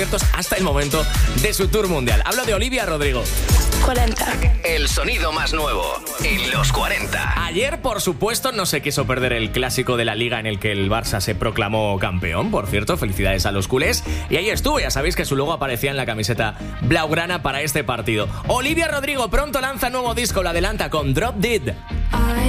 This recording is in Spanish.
hasta el momento de su tour mundial. Hablo de Olivia Rodrigo. 40. El sonido más nuevo en los 40. Ayer, por supuesto, no se quiso perder el clásico de la Liga en el que el Barça se proclamó campeón. Por cierto, felicidades a los culés. Y ahí estuvo, ya sabéis que su logo aparecía en la camiseta blaugrana para este partido. Olivia Rodrigo pronto lanza nuevo disco, lo adelanta con Drop Dead.